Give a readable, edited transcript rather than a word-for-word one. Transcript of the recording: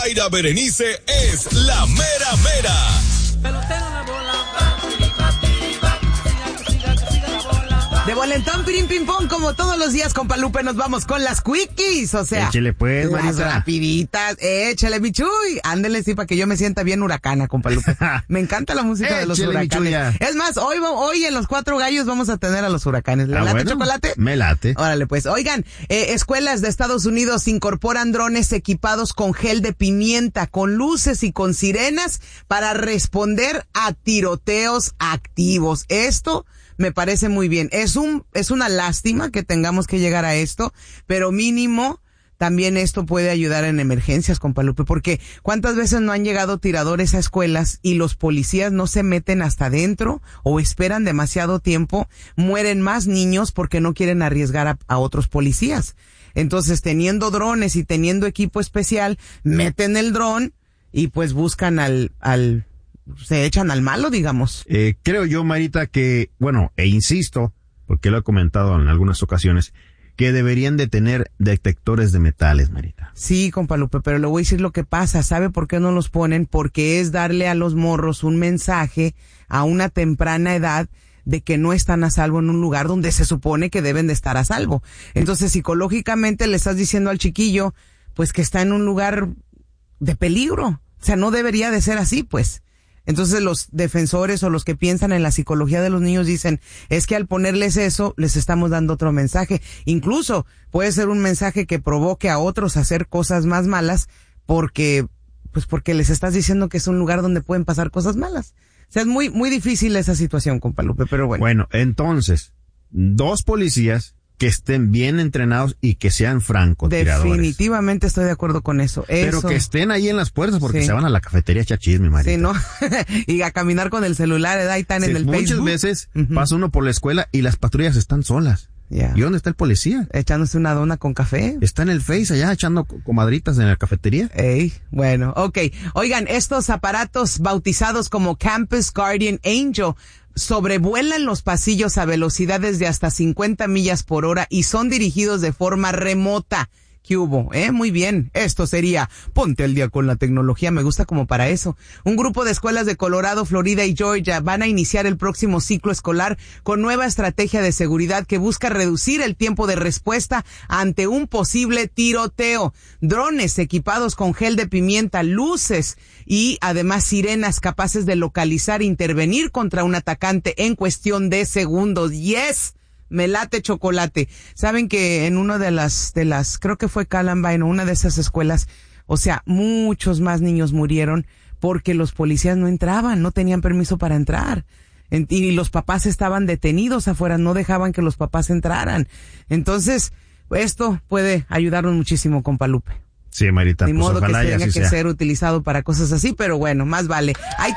Zaira Berenice es la mera mera. Pelotero la bola. De volentón, pirín, ping pong, como todos los días, compa Lupe, nos vamos con las quickies, o sea. Échale pues, las Marisa. rapiditas, échale, Michuy. Ándele, sí, para que yo me sienta bien huracana, compa Lupe. Me encanta la música de los Échale, huracanes. Michuya. Es más, hoy en los 4 gallos vamos a tener a los huracanes. ¿Le late, bueno, chocolate? Me late. Órale, pues. Oigan, escuelas de Estados Unidos incorporan drones equipados con gel de pimienta, con luces y con sirenas para responder a tiroteos activos. Esto me parece muy bien. Es una lástima que tengamos que llegar a esto, pero mínimo también esto puede ayudar en emergencias, compa Lupe, porque ¿cuántas veces no han llegado tiradores a escuelas y los policías no se meten hasta adentro o esperan demasiado tiempo? Mueren más niños porque no quieren arriesgar a otros policías. Entonces, teniendo drones y teniendo equipo especial, meten el dron y pues buscan se echan al malo, digamos. Creo yo, Marita, que, insisto, porque lo he comentado en algunas ocasiones, que deberían de tener detectores de metales, Marita. Sí, compa Lupe, pero le voy a decir lo que pasa. ¿Sabe por qué no los ponen? Porque es darle a los morros un mensaje a una temprana edad de que no están a salvo en un lugar donde se supone que deben de estar a salvo. Entonces, psicológicamente le estás diciendo al chiquillo, pues que está en un lugar de peligro. O sea, no debería de ser así, pues. Entonces los defensores o los que piensan en la psicología de los niños dicen, es que al ponerles eso, les estamos dando otro mensaje. Incluso puede ser un mensaje que provoque a otros a hacer cosas más malas porque les estás diciendo que es un lugar donde pueden pasar cosas malas. O sea, es muy, muy difícil esa situación, compa Lupe, pero bueno. Bueno, entonces, 2 policías que estén bien entrenados y que sean francotiradores. Definitivamente estoy de acuerdo con eso. Pero que estén ahí en las puertas porque se van a la cafetería a echar chisme, Marita. Sí, ¿no? Y a caminar con el celular, ahí están en el muchas Facebook. Muchas veces pasa uno por la escuela y las patrullas están solas. Yeah. ¿Y dónde está el policía? Echándose una dona con café. Está en el Face allá echando comadritas en la cafetería. Bueno, ok. Oigan, estos aparatos bautizados como Campus Guardian Angel sobrevuelan los pasillos a velocidades de hasta 50 millas por hora y son dirigidos de forma remota. ¿Qué hubo? Muy bien. Esto sería ponte al día con la tecnología. Me gusta como para eso. Un grupo de escuelas de Colorado, Florida y Georgia van a iniciar el próximo ciclo escolar con nueva estrategia de seguridad que busca reducir el tiempo de respuesta ante un posible tiroteo. Drones equipados con gel de pimienta, luces y además sirenas capaces de localizar e intervenir contra un atacante en cuestión de segundos. ¡Yes! Me late, chocolate. Saben que en una de las, creo que fue Columbine, una de esas escuelas, o sea, muchos más niños murieron porque los policías no entraban, no tenían permiso para entrar. Y los papás estaban detenidos afuera, no dejaban que los papás entraran. Entonces, esto puede ayudarnos muchísimo, compa Lupe. Sí, Marita, Ni pues modo que ojalá tenga y así que sea. ser utilizado para cosas así, pero bueno, más vale.